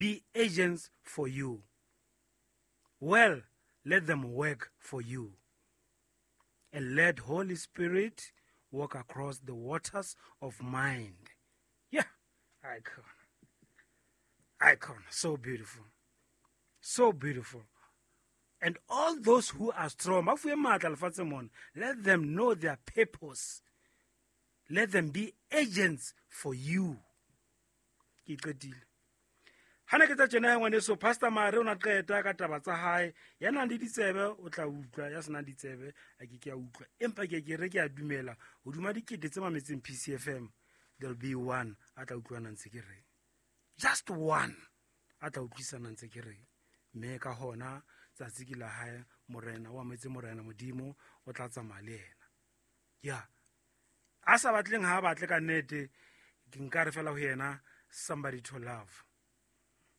be agents for you. Well, let them work for you. And let Holy Spirit walk across the waters of mind. Yeah, icon, so beautiful, so beautiful. And all those who are strong, let them know their purpose. Let them be agents for you. Hana ke tsa tsena ngwaneso Pastor Mare o na qeta ka taba tsa hae ya nang le ditsebe o tla utlwa ya sena ditsebe a ke a utlwa empa ke re ke a dumela ho duma dikete tse mametseng PCFM there'll be one a tla utlwana ntse ke re just one a tla utlwisana ntse ke re me ka hona tsatsi ke la hae morena wa metse morena modimo o tla tsamaya le yena ya a sa batleng ha batle ka nnete ke nka re fela ho yena somebody to love.